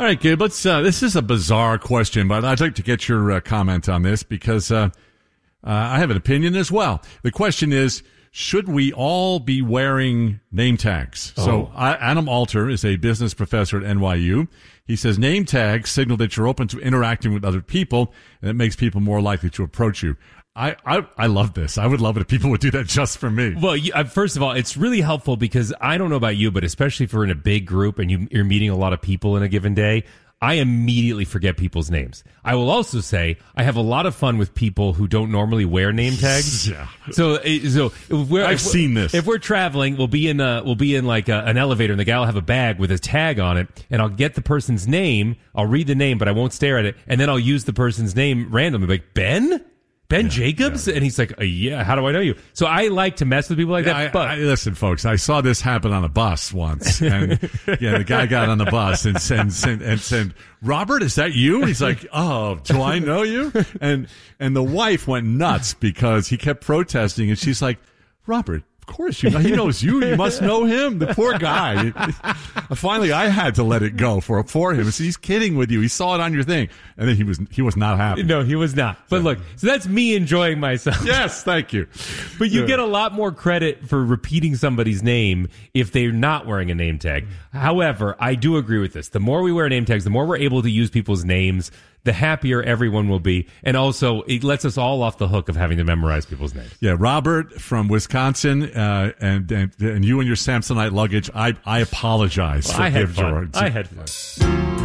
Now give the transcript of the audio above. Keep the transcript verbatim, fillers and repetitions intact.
All right, Gabe, let's, uh, this is a bizarre question, but I'd like to get your uh, comment on this because uh, uh, I have an opinion as well. The question is, should we all be wearing name tags? Oh. So uh, Adam Alter is a business professor at N Y U. He says name tags signal that you're open to interacting with other people, and it makes people more likely to approach you. I, I, I love this. I would love it if people would do that just for me. Well, you, uh, first of all, it's really helpful because I don't know about you, but especially if we're in a big group and you, you're meeting a lot of people in a given day, I immediately forget people's names. I will also say I have a lot of fun with people who don't normally wear name tags. Yeah. So, uh, so if we're, I've if we're, seen this. If we're traveling, we'll be in a, we'll be in like a, an elevator, and the guy will have a bag with a tag on it, and I'll get the person's name. I'll read the name, but I won't stare at it, and then I'll use the person's name randomly, like Ben. Ben yeah, Jacobs? Yeah. And he's like, uh, yeah, how do I know you? So I like to mess with people like that. I, but I, listen, folks, I saw this happen on a bus once. And yeah, the guy got on the bus and said, and, and said, Robert, is that you? He's like, oh, do I know you? And, and the wife went nuts because he kept protesting. And she's like, Robert, of course you know. He knows you. You must know him. The poor guy. Finally, I had to let it go for for him. He's kidding with you. He saw it on your thing, and then he was he was not happy. No, he was not. But look, so that's me enjoying myself. Yes, thank you. But you Yeah. get a lot more credit for repeating somebody's name if they're not wearing a name tag. However, I do agree with this. The more we wear name tags, the more we're able to use people's names, the happier everyone will be. And also, it lets us all off the hook of having to memorize people's names. Yeah, Robert from Wisconsin, uh, and, and and you and your Samsonite luggage. I I apologize. Well, I had Forgive fun. George. I had fun.